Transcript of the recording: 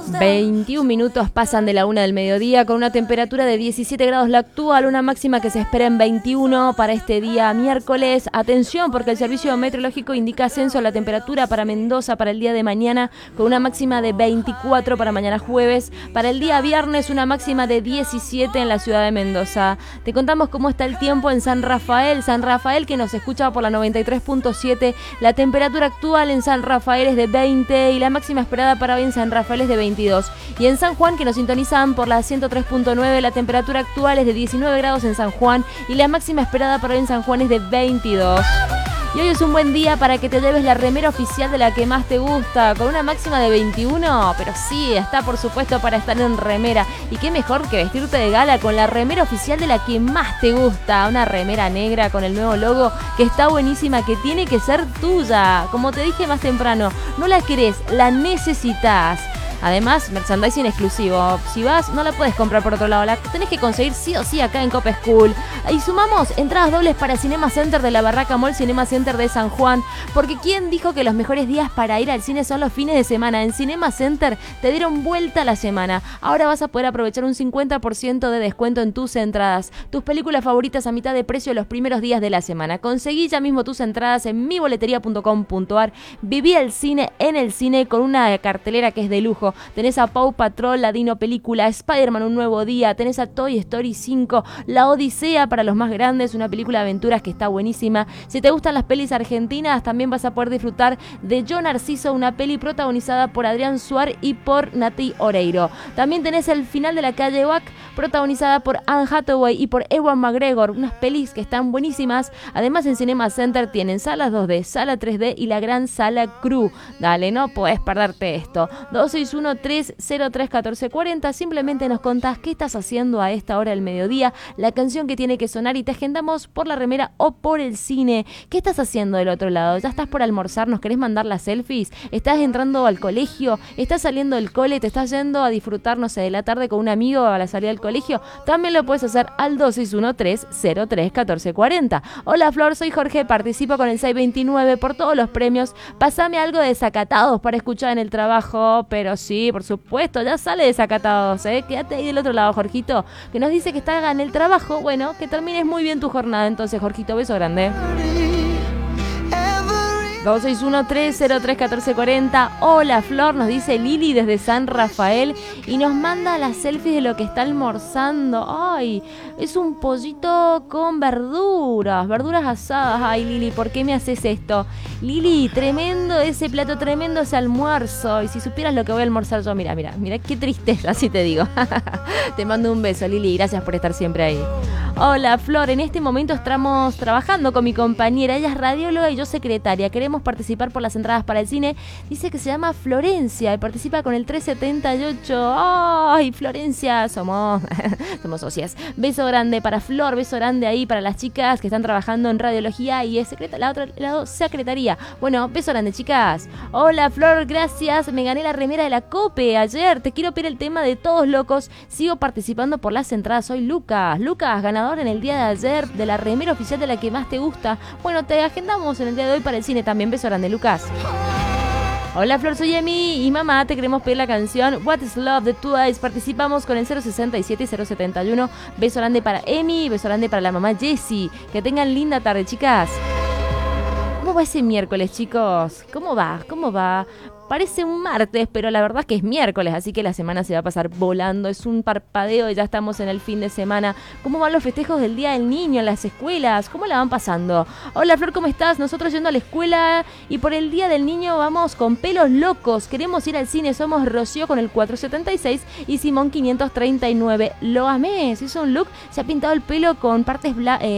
21 minutos pasan de la 1 del mediodía con una temperatura de 17 grados la actual, una máxima que se espera en 21 para este día miércoles. Atención, porque el Servicio Meteorológico indica ascenso a la temperatura para Mendoza para el día de mañana con una máxima de 24 para mañana jueves. Para el día viernes una máxima de 17 en la ciudad de Mendoza. Te contamos cómo está el tiempo en San Rafael. San Rafael, que nos escucha por la 93.7. La temperatura actual en San Rafael es de 20 y la máxima esperada para hoy en San Rafael es de 22. Y en San Juan, que nos sintonizan por la 103.9, la temperatura actual es de 19 grados en San Juan y la máxima esperada para hoy en San Juan es de 22. Y hoy es un buen día para que te lleves la remera oficial de la que más te gusta, con una máxima de 21, pero sí, está por supuesto para estar en remera. Y qué mejor que vestirte de gala con la remera oficial de la que más te gusta, una remera negra con el nuevo logo que está buenísima, que tiene que ser tuya. Como te dije más temprano, no la querés, la necesitas. Además, merchandising exclusivo. Si vas, no la puedes comprar por otro lado. La tenés que conseguir sí o sí acá en Cop School. Y sumamos entradas dobles para Cinema Center de la Barraca Mall, Cinema Center de San Juan. Porque ¿quién dijo que los mejores días para ir al cine son los fines de semana? En Cinema Center te dieron vuelta a la semana. Ahora vas a poder aprovechar un 50% de descuento en tus entradas. Tus películas favoritas a mitad de precio los primeros días de la semana. Conseguí ya mismo tus entradas en miboleteria.com.ar. Viví el cine en el cine con una cartelera que es de lujo. Tenés a Paw Patrol, la Dino Película, Spider-Man Un Nuevo Día, tenés a Toy Story 5, La Odisea para los más grandes, una película de aventuras que está buenísima. Si te gustan las pelis argentinas, también vas a poder disfrutar de Yo Narciso, una peli protagonizada por Adrián Suar y por Nati Oreiro. También tenés El Final de la Calle Oak, protagonizada por Anne Hathaway y por Ewan McGregor, unas pelis que están buenísimas. Además, en Cinema Center tienen salas 2D, sala 3D y la gran sala Crew. Dale, no podés perderte esto. 261-303-1440. Simplemente nos contás qué estás haciendo a esta hora del mediodía, la canción que tiene que sonar y te agendamos por la remera o por el cine. ¿Qué estás haciendo del otro lado? ¿Ya estás por almorzar? ¿Nos querés mandar las selfies? ¿Estás entrando al colegio? ¿Estás saliendo del cole? ¿Te estás yendo a disfrutar, no sé, de la tarde con un amigo a la salida del colegio? También lo puedes hacer al 261-303-1440. Hola Flor, soy Jorge, participo con el 629 por todos los premios. Pásame algo de Desacatados para escuchar en el trabajo. Pero sí, por supuesto, ya sale Desacatados, ¿eh? Quédate ahí del otro lado, Jorgito, que nos dice que está en el trabajo. Bueno, que termines muy bien tu jornada entonces, Jorgito, beso grande. 261-303-1440. Hola Flor, nos dice Lili desde San Rafael y nos manda las selfies de lo que está almorzando. Ay, es un pollito con verduras asadas. Ay Lili, ¿por qué me haces esto? Lili, tremendo ese plato, tremendo ese almuerzo. Y si supieras lo que voy a almorzar yo, mira, qué tristeza, así te digo. Te mando un beso, Lili, gracias por estar siempre ahí. Hola Flor, en este momento estamos trabajando con mi compañera, ella es radióloga y yo secretaria. Queremos participar por las entradas para el cine. Dice que se llama Florencia y participa con el 378. ¡Ay, Florencia! Somos socias. Beso grande para Flor, beso grande ahí para las chicas que están trabajando en radiología y es la otra lado secretaría. Bueno, beso grande, chicas. Hola Flor, gracias. Me gané la remera de la COPE ayer. Te quiero pedir el tema de Todos Locos. Sigo participando por las entradas. Soy Lucas, ganador en el día de ayer de la remera oficial de la que más te gusta. Bueno, te agendamos en el día de hoy para el cine también. Beso grande, Lucas. Hola Flor, soy Emi y mamá, te queremos pedir la canción What is Love de Twice. Participamos con el 067 y 071. Beso grande para Emi, beso grande para la mamá Jessie. Que tengan linda tarde, chicas. ¿Cómo va ese miércoles, chicos? ¿Cómo va? Parece un martes, pero la verdad es que es miércoles, así que la semana se va a pasar volando. Es un parpadeo y ya estamos en el fin de semana. ¿Cómo van los festejos del Día del Niño en las escuelas? ¿Cómo la van pasando? Hola Flor, ¿cómo estás? Nosotros yendo a la escuela y por el Día del Niño vamos con pelos locos. Queremos ir al cine, somos Rocío con el 476 y Simón 539. Lo amé, se hizo un look, se ha pintado el pelo con partes